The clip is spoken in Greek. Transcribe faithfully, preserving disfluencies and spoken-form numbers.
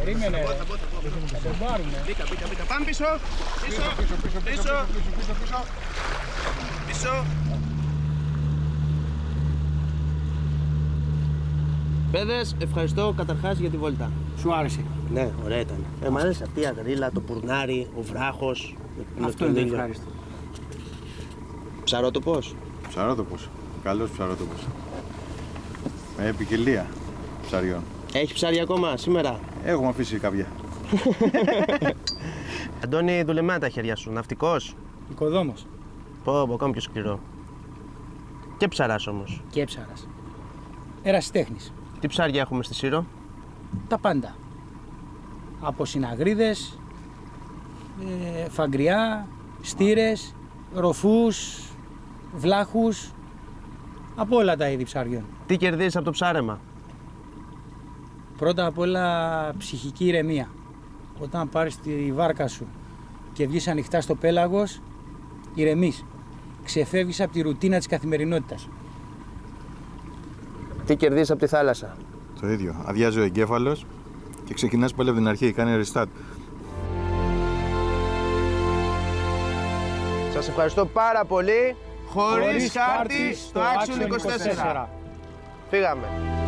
Περίμενε, ρε. Θα τον πάρουμε. Μπήκα, μπήκα, μπήκα. Πάμε πίσω. Πίσω, πίσω, πίσω, πίσω. Πίσω. Παιδες, ευχαριστώ καταρχάς για τη βόλτα. Σου άρεσε? Ναι, ωραία ήταν. Ε, μ' αρέσει αυτή η αγρίλα, το πουρνάρι, ο βράχος. Αυτό είναι το ευχάριστο. Ψαρότοπος. Ψαρότοπος. Καλός ψαρότοπος. Με ποικιλία ψαριών. Έχει ψάρι ακόμα σήμερα? Έχουμε αφήσει κάποια. Αντώνη, δουλεμένα τα χέρια σου. Ναυτικός. Οικοδόμος. Πω, πω, ακόμη πιο σκληρό. Και ψαράς όμως. Και ψάρας. Ερασιτέχνης. Τι ψάρια έχουμε στη Σύρο? Τα πάντα. Από συναγρίδες, ε, φαγκριά, στήρες, ροφούς, βλάχους. Από όλα τα είδη ψαριών. Τι κερδίζεις από το ψάρεμα? Πρώτα απ' όλα ψυχική ηρεμία. Όταν πάρεις τη βάρκα σου και βγεις ανοιχτά στο πέλαγος, ηρεμείς. Ξεφεύγεις από τη ρουτίνα της καθημερινότητας. Τι κερδίζεις από τη θάλασσα? Το ίδιο. Αδειάζει ο εγκέφαλος και ξεκινάς πάλι από την αρχή. Κάνει restart. Σας ευχαριστώ πάρα πολύ. Χωρίς χάρτη στο Action είκοσι τέσσερα. Φύγαμε.